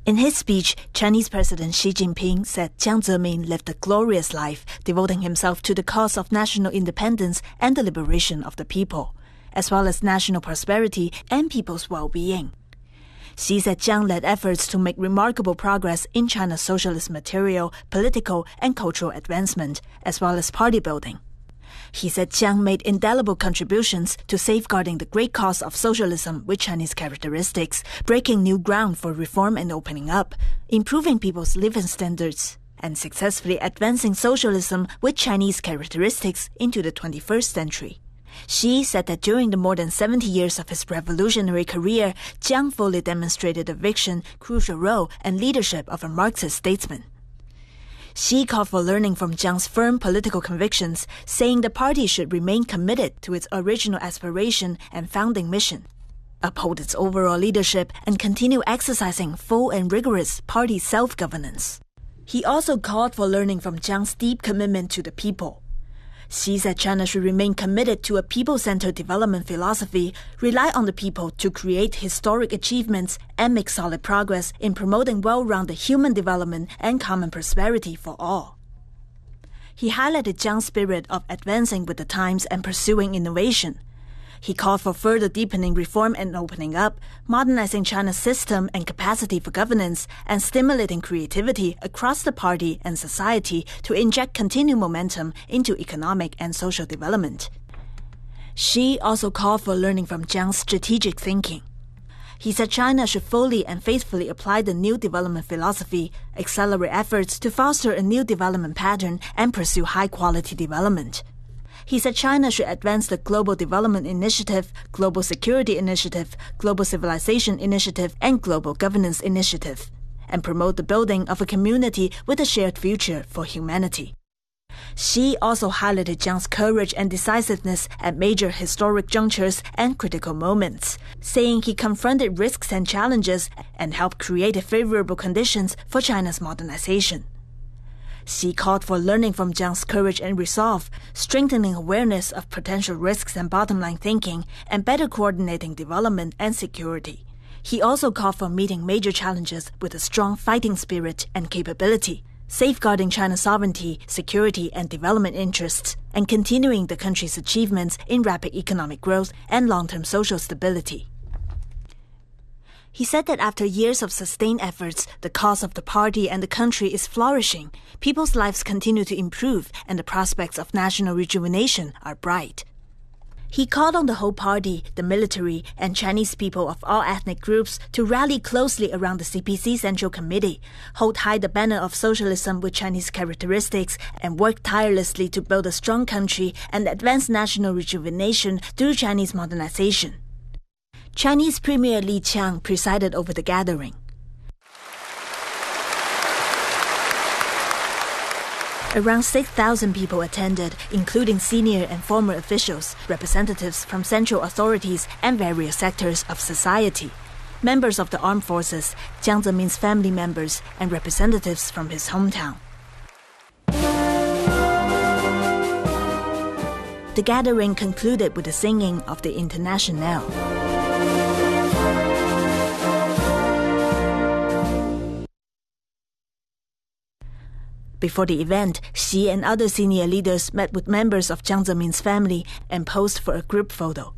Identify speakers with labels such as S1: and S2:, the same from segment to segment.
S1: In his speech, Chinese President Xi Jinping said Jiang Zemin lived a glorious life, devoting himself to the cause of national independence and the liberation of the people, as well as national prosperity and people's well-being. Xi said Jiang led efforts to make remarkable progress in China's socialist material, political, and cultural advancement, as well as party building. He said Jiang made indelible contributions to safeguarding the great cause of socialism with Chinese characteristics, breaking new ground for reform and opening up, improving people's living standards, and successfully advancing socialism with Chinese characteristics into the 21st century. Xi said that during the more than 70 years of his revolutionary career, Jiang fully demonstrated the vision, crucial role, and leadership of a Marxist statesman. Xi called for learning from Jiang's firm political convictions, saying the party should remain committed to its original aspiration and founding mission, uphold its overall leadership, and continue exercising full and rigorous party self-governance. He also called for learning from Jiang's deep commitment to the people. Xi said China should remain committed to a people-centered development philosophy, rely on the people to create historic achievements, and make solid progress in promoting well-rounded human development and common prosperity for all. He highlighted Jiang's spirit of advancing with the times and pursuing innovation. He called for further deepening reform and opening up, modernizing China's system and capacity for governance, and stimulating creativity across the party and society to inject continued momentum into economic and social development. Xi also called for learning from Jiang's strategic thinking. He said China should fully and faithfully apply the new development philosophy, accelerate efforts to foster a new development pattern, and pursue high-quality development. He said China should advance the Global Development Initiative, Global Security Initiative, Global Civilization Initiative, and Global Governance Initiative, and promote the building of a community with a shared future for humanity. Xi also highlighted Jiang's courage and decisiveness at major historic junctures and critical moments, saying he confronted risks and challenges and helped create favorable conditions for China's modernization. Xi called for learning from Jiang's courage and resolve, strengthening awareness of potential risks and bottom-line thinking, and better coordinating development and security. He also called for meeting major challenges with a strong fighting spirit and capability, safeguarding China's sovereignty, security, and development interests, and continuing the country's achievements in rapid economic growth and long-term social stability. He said that after years of sustained efforts, the cause of the party and the country is flourishing, people's lives continue to improve, and the prospects of national rejuvenation are bright. He called on the whole party, the military, and Chinese people of all ethnic groups to rally closely around the CPC Central Committee, hold high the banner of socialism with Chinese characteristics, and work tirelessly to build a strong country and advance national rejuvenation through Chinese modernization. Chinese Premier Li Qiang presided over the gathering. Around 6,000 people attended, including senior and former officials, representatives from central authorities, and various sectors of society, members of the armed forces, Jiang Zemin's family members, and representatives from his hometown. The gathering concluded with the singing of the Internationale. Before the event, Xi and other senior leaders met with members of Jiang Zemin's family and posed for a group photo.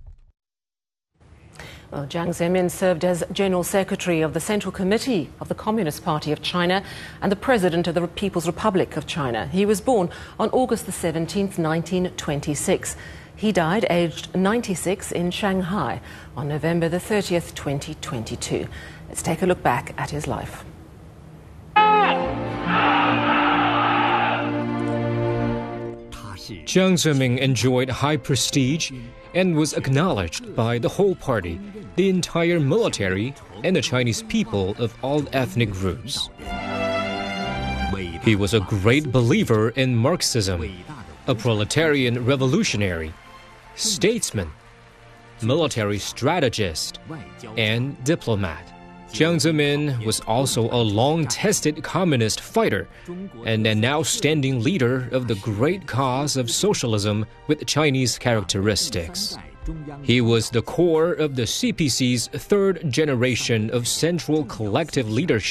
S2: Well, Jiang Zemin served as General Secretary of the Central Committee of the Communist Party of China and the President of the People's Republic of China. He was born on August 17, 1926. He died aged 96 in Shanghai on November 30, 2022. Let's take a look back at his life.
S3: Jiang Zemin enjoyed high prestige and was acknowledged by the whole party, the entire military, and the Chinese people of all ethnic groups. He was a great believer in Marxism, a proletarian revolutionary, statesman, military strategist, and diplomat. Jiang Zemin was also a long-tested communist fighter and an outstanding leader of the great cause of socialism with Chinese characteristics. He was the core of the CPC's third generation of central collective leadership.